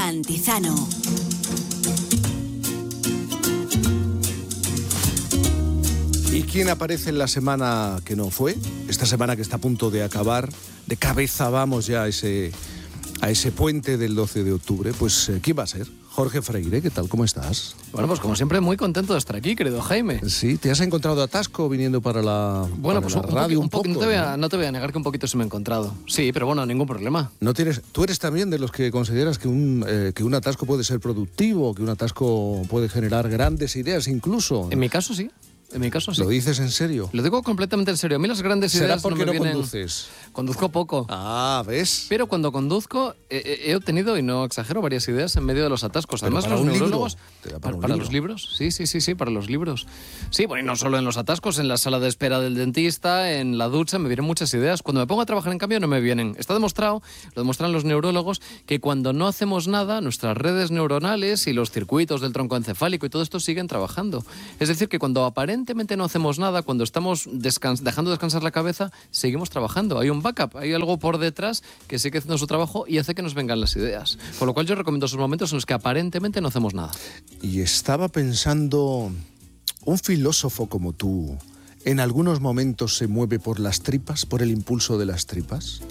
Antizano. ¿Y quién aparece en la semana que no fue? Esta semana que está a punto de acabar, de cabeza vamos ya a ese puente del 12 de octubre. Pues, ¿quién va a ser? Jorge Freire, ¿qué tal? ¿Cómo estás? Bueno, pues como siempre, muy contento de estar aquí, querido Jaime. Sí, ¿te has encontrado atasco viniendo para la, bueno, para pues la radio un poco? No te voy a negar que un poquito se me ha encontrado. Sí, pero bueno, ningún problema. ¿Tú eres también de los que consideras que un atasco puede ser productivo, que un atasco puede generar grandes ideas incluso? En mi caso, sí. En mi caso, sí. ¿Lo dices en serio? Lo digo completamente en serio. A mí las grandes ¿Será ideas porque no me no vienen... conduces? Conduzco poco. Ah, ¿ves? Pero cuando conduzco he obtenido, y no exagero, varias ideas en medio de los atascos. Pero Además, para los un neurólogos... libro. ¿Para los libros? Sí, para los libros. Sí, bueno, y no solo en los atascos, en la sala de espera del dentista, en la ducha, me vienen muchas ideas. Cuando me pongo a trabajar, en cambio, no me vienen. Está demostrado, lo demuestran los neurólogos, que cuando no hacemos nada, nuestras redes neuronales y los circuitos del tronco encefálico y todo esto siguen trabajando. Es decir, que cuando aparentemente no hacemos nada, cuando estamos dejando descansar la cabeza, seguimos trabajando. Hay un backup, hay algo por detrás que sigue haciendo su trabajo y hace que nos vengan las ideas. Por lo cual yo recomiendo esos momentos en los que aparentemente no hacemos nada. Y estaba pensando, un filósofo como tú, ¿en algunos momentos se mueve por las tripas, por el impulso de las tripas?